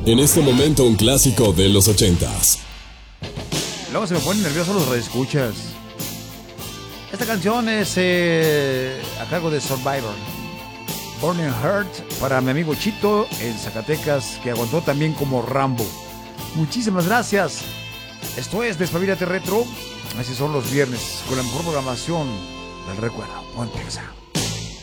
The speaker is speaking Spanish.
En este momento un clásico de los 80s. Luego se me ponen nerviosos los reescuchas. Esta canción es a cargo de Survivor. Burning Heart para mi amigo Chito en Zacatecas, que aguantó también como Rambo. Muchísimas gracias. Esto es Despabilate Retro. Así son los viernes, con la mejor programación del recuerdo. Buen empieza.